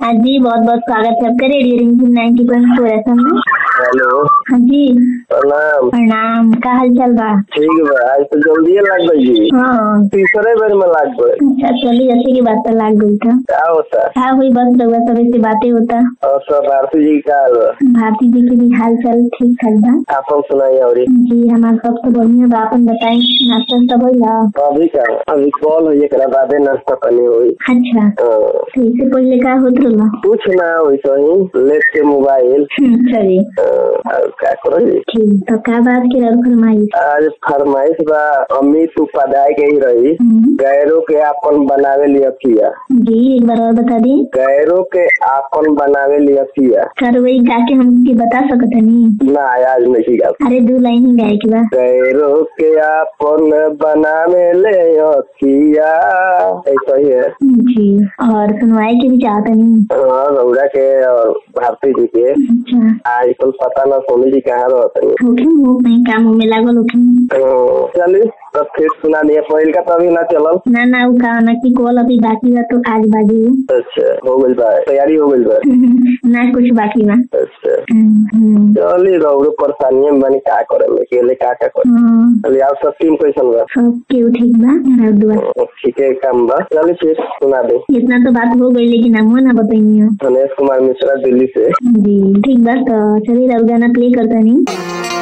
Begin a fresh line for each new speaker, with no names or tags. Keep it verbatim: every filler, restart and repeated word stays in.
हाँ जी, बहुत बहुत स्वागत है आपका रेडियो रिंग नाइन्टी पॉइंट फोर एफ एम में।
हेलो।
हाँ जी,
प्रणाम।
प्रणाम। का हाल चाल बा?
ठीक बा। आज तो जल्दी लाग गई जी।
हाँ,
तीसरे बार में लाग गए।
अच्छा चलिए, अच्छी की बात तो लाग गई था।
क्या होता?
हाँ हुई बस रउआ सब से बातें होता।
और सब भारती जी का हाल बा?
भारती जी की भी हाल चाल ठीक ठाक बा।
आप हम सुनाइए। और
जी हमारा सब तो बढ़िया बा, अपन बताई नाश्ता सब होइला?
अभी का अभी कॉल हुई एकरा बादे नाश्ता पानी हुई।
अच्छा,
हाँ।
तो इससे पहले का होत रहला?
कुछ ना वैसे ही लेट के मोबाइल।
चलिए
और क्या करो जी।
ठीक, तो का बात की रहा फरमाइश?
आज फरमाइश बा अमित उपाध्याय के ही रही। गैरों के आपन बनावे लिया किया।
जी एक बार और बता दी।
गैरों के आपन बनावे लिया किया।
सर वही गा के हमके बता सकते नहीं?
ना आज नहीं गा।
अरे दो लाइन ही गाए के बा।
गैरों के आपन बनावे ले किया, ऐसा ही है
जी। और सुनवाए के भी चाहता नहीं?
हाँ, रउरा के और भारती जी के।
अच्छा,
आज कल पता ना सोनी जी कहाँ रहते हैं।
होखी वो नहीं काम में लागल होखी।
चलिए तब फिर सुना दिया। पहल का तो अभी ना चलल।
ना ना वो कहा ना कि कॉल अभी बाकी बा तो आज बाजी।
अच्छा हो गई बा, तैयारी हो गई बा?
ना कुछ बाकी बा।
अच्छा चलिए, रउरो परेशानी में बनी का करे अकेले का का करे। चलिए आप सब टीम कैसन बा?
सब केहू ठीक बा। और दुआ
ठीक है काम बा। चलिए फिर सुना दे।
इतना तो बात हो गई, लेकिन हम ना बताइए।
गणेश कुमार मिश्रा दिल्ली से।
जी ठीक बा, तो चलिए गाना प्ले करता नहीं।